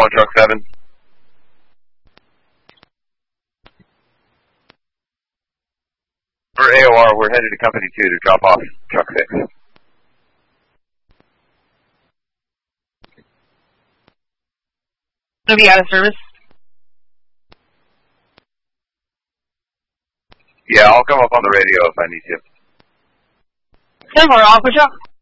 calling truck 7. For AOR, we're headed to company 2 to drop off truck 6. It'll be out of service. Yeah, I'll come up on the radio if I need to. 10-4, Aqua Truck.